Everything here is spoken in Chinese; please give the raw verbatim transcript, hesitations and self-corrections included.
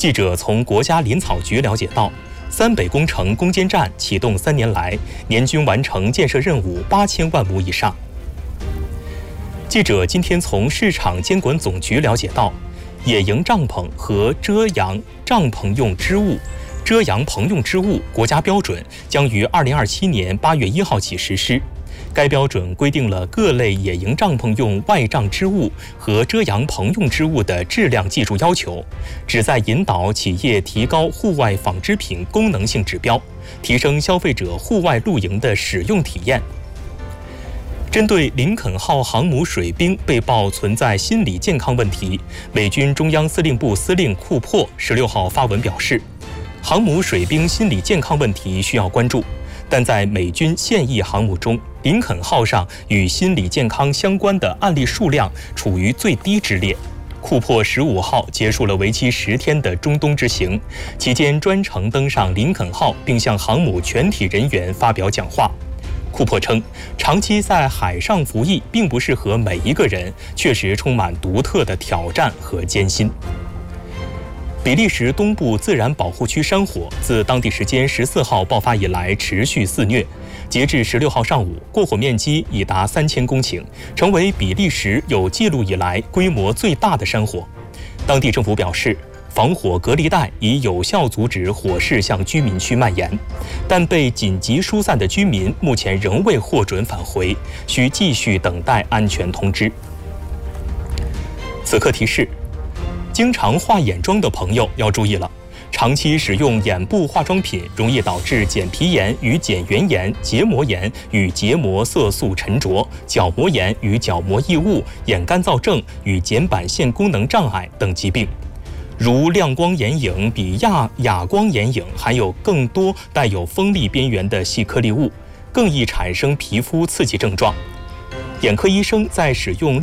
记者从国家林草局了解到，三北工程攻坚战启动三年来，年均完成建设任务八千万亩以上。记者今天从市场监管总局了解到，野营帐篷和遮阳帐篷用织物、遮阳棚用织物国家标准将于二零二七年八月一号起实施。该标准规定了各类野营帐篷用外帐织物和遮阳棚用织物的质量技术要求，旨在引导企业提高户外纺织品功能性指标，提升消费者户外露营的使用体验。针对林肯号航母水兵被曝存在心理健康问题，美军中央司令部司令库珀十六号发文表示，航母水兵心理健康问题需要关注，但在美军现役航母中，林肯号上与心理健康相关的案例数量处于最低之列。库珀十五号结束了为期十天的中东之行，期间专程登上林肯号，并向航母全体人员发表讲话。库珀称，长期在海上服役并不适合每一个人，确实充满独特的挑战和艰辛。比利时东部自然保护区山火自当地时间十四号爆发以来持续肆虐，截至十六号上午，过火面积已达三千公顷，成为比利时有记录以来规模最大的山火。当地政府表示，防火隔离带已有效阻止火势向居民区蔓延，但被紧急疏散的居民目前仍未获准返回，需继续等待安全通知。此刻提示，经常化眼妆的朋友要注意了，长期使用眼部化妆品容易导致睑皮炎与睑缘炎、结膜炎与结膜色素沉着、角膜炎与角膜异物、眼干燥症与睑板腺功能障碍等疾病。如亮光眼影比亚哑光眼影含有更多带有锋利边缘的细颗粒物，更易产生皮肤刺激症状。眼科医生在使用